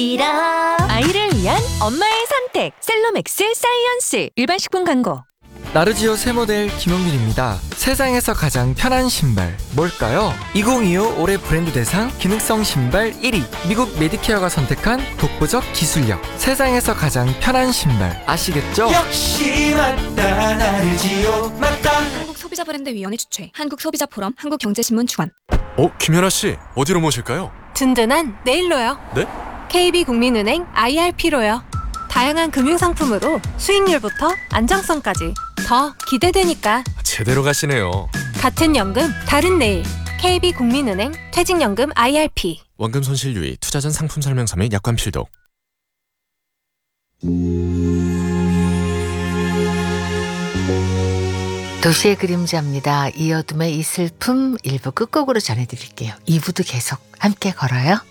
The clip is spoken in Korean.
아이를 위한 엄마의 선택 셀로맥스 사이언스. 일반 식품 광고. 나르지오 새 모델 김용민입니다. 세상에서 가장 편한 신발 뭘까요? 2025 올해 브랜드 대상 기능성 신발 1위, 미국 메디케어가 선택한 독보적 기술력. 세상에서 가장 편한 신발 아시겠죠? 역시 맞다, 나르지오 맞다. 한국소비자브랜드위원회 주최, 한국소비자포럼, 한국경제신문 주관. 김연아 씨, 어디로 모실까요? 든든한 네일로요. 네? KB국민은행 IRP로요. 다양한 금융상품으로 수익률부터 안정성까지 더 기대되니까. 제대로 가시네요. 같은 연금, 다른 내일. KB국민은행 퇴직연금 IRP. 원금 손실 유의, 투자 전 상품 설명서 및 약관 필독. 도시의 그림자입니다. 이어둠의 이 슬픔 1부 끝곡으로 전해드릴게요. 2부도 계속 함께 걸어요.